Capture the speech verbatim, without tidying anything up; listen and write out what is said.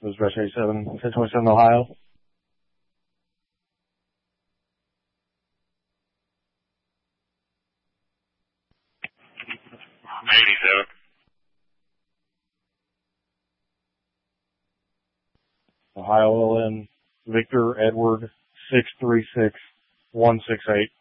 This is Rush eighty-seven, ten twenty-seven, Ohio. eighty-seven. Ohio L N, Victor Edward, six three six one six eight.